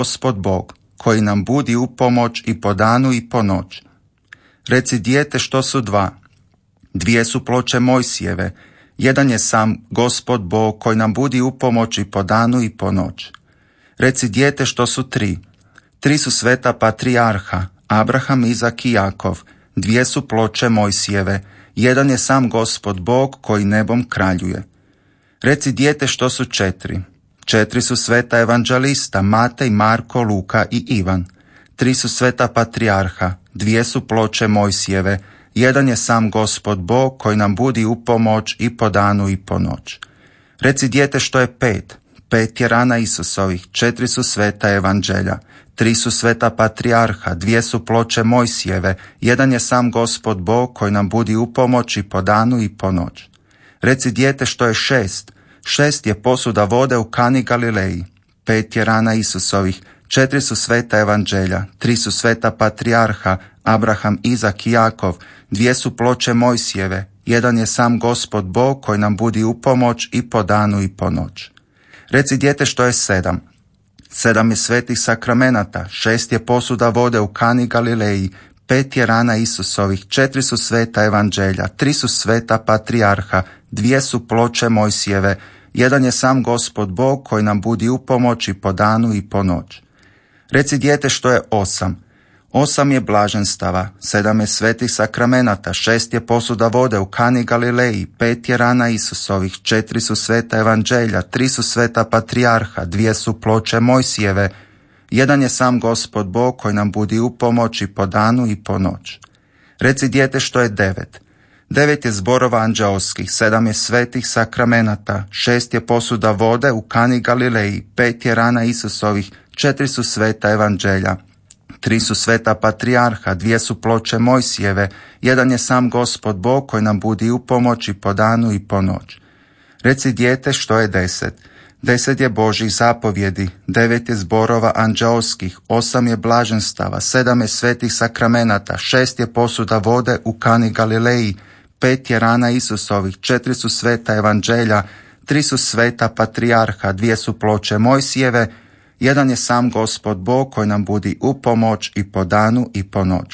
Gospod Bog, koji nam budi u pomoć i po danu i po noć. Reci dijete što su dva. Dvije su ploče Mojsijeve, jedan je sam Gospod Bog, koji nam budi u pomoć i po danu i po noć. Reci dijete što su tri. Tri su sveta patrijarha, Abraham, Izak i Jakov, dvije su ploče Mojsijeve, jedan je sam Gospod Bog, koji nebom kraljuje. Reci dijete što su četiri. Četiri su sveta evanđelista, Matej, Marko, Luka i Ivan. Tri su sveta patrijarha, dvije su ploče Mojsijeve, jedan je sam Gospod Bog, koji nam budi u pomoć i po danu i po noć. Reci dijete što je pet. Pet je rana Isusovih, četiri su sveta evanđelja, tri su sveta patrijarha, dvije su ploče Mojsijeve, jedan je sam Gospod Bog, koji nam budi u pomoć i po danu i po noć. Reci dijete što je šest. Šest je posuda vode u Kani Galileji, pet je rana Isusovih, četiri su sveta evanđelja, tri su sveta patrijarha, Abraham, Izak i Jakov, dvije su ploče Mojsijeve, jedan je sam Gospod Bog, koji nam budi u pomoć i po danu i po noć. Reci dijete što je sedam. Sedam je svetih sakramenata, šest je posuda vode u Kani Galileji, pet je rana Isusovih, četiri su sveta evanđelja, tri su sveta patrijarha, dvije su ploče Mojsijeve, jedan je sam Gospod Bog, koji nam budi u pomoć i po danu i po noć. Reci dijete što je osam. Osam je blaženstava, sedam je svetih sakramenata, šest je posuda vode u Kani Galileji, pet je rana Isusovih, četiri su sveta evanđelja, tri su sveta patrijarha, dvije su ploče Mojsijeve, jedan je sam Gospod Bog, koji nam budi u pomoć i po danu i po noć. Reci dijete što je devet. Devet je zborova anđeoskih, sedam je svetih sakramenata, šest je posuda vode u Kani Galileji, pet je rana Isusovih, četiri su sveta evanđelja, tri su sveta patrijarha, dvije su ploče Mojsijeve, jedan je sam Gospod Bog, koji nam budi u pomoć i po danu i po noć. Reci dijete što je deset. Deset je Božjih zapovjedi, devet je zborova anđeoskih, osam je blaženstava, sedam je svetih sakramenata, šest je posuda vode u Kani Galileji, pet je rana Isusovih, četiri su sveta evanđelja, tri su sveta patrijarha, dvije su ploče Mojsijeve, jedan je sam Gospod Bog, koji nam budi u pomoć i po danu i po noć.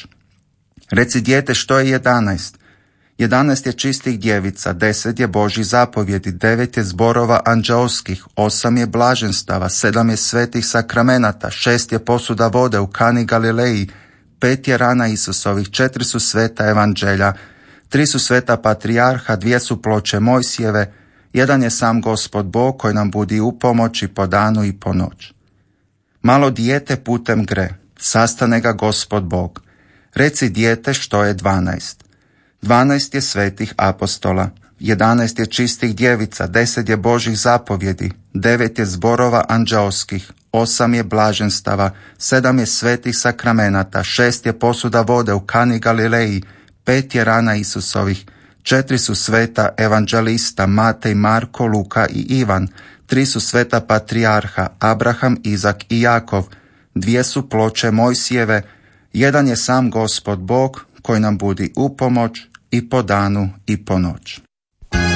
Reci dijete što je 11. 11 je čistih djevica, 10 je Božjih zapovjedi, 9 je zborova anđeoskih, 8 je blaženstava, 7 je svetih sakramenata, 6 je posuda vode u Kani Galileji, 5 je rana Isusovih, 4 su sveta evanđelja, 3 su sveta patrijarha, 2 su ploče Mojsijeve, 1 je sam Gospod Bog, koji nam budi u pomoć i po danu i po noć. Malo dijete putem gre, sastane ga Gospod Bog. Reci dijete što je 12. 12 je svetih apostola, 11 je čistih djevica, 10 je Božjih zapovjedi, 9 je zborova anđeoskih, 8 je blaženstava, 7 je svetih sakramenata, 6 je posuda vode u Kani Galileji, 5 je rana Isusovih, 4 su sveta evanđelista, Matej, Marko, Luka i Ivan, 3 su sveta patrijarha, Abraham, Izak i Jakov, 2 su ploče Mojsijeve, 1 je sam Gospod Bog, koji nam budi u pomoć i po danu i po noć.